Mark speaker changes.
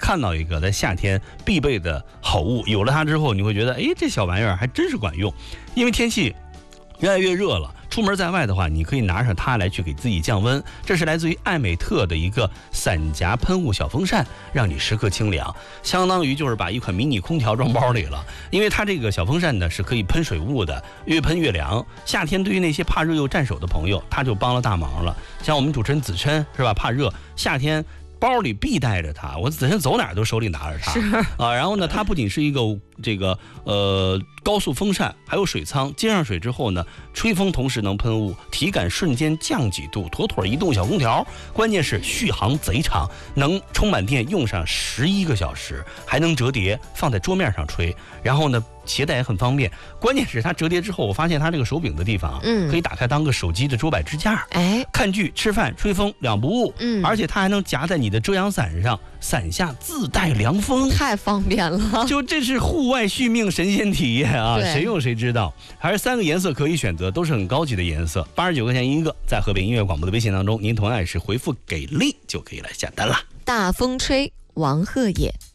Speaker 1: 看到一个在夏天必备的好物，有了它之后，你会觉得，哎，这小玩意儿还真是管用。因为天气越来越热了，出门在外的话，你可以拿上它来去给自己降温。这是来自于艾美特的一个散夹喷雾小风扇，让你时刻清凉，相当于就是把一款迷你空调装包里了。因为它这个小风扇呢是可以喷水雾的，越喷越凉。夏天对于那些怕热又战手的朋友，它就帮了大忙了。像我们主持人子琛是吧，怕热，夏天包里必带着它，我子琛走哪儿都手里拿着它。
Speaker 2: 是
Speaker 1: 啊，然后呢，它不仅是一个这个高速风扇，还有水舱，接上水之后呢，吹风同时能喷雾，体感瞬间降几度，妥妥移动小空调。关键是续航贼长，能充满电用上11个小时，还能折叠放在桌面上吹。然后呢，携带也很方便。关键是它折叠之后，我发现它这个手柄的地方，可以打开当个手机的桌摆支架。
Speaker 2: 哎，
Speaker 1: 看剧、吃饭、吹风两不误。而且它还能夹在你的遮阳伞上，伞下自带凉风，
Speaker 2: 太方便了。
Speaker 1: 就这是户外续命神仙体验啊！谁用谁知道。还是3个颜色可以选择，都是很高级的颜色，89块钱一个。在河北音乐广播的微信当中，您同样也是回复给力就可以来下单了。
Speaker 2: 大风吹，王鹤野。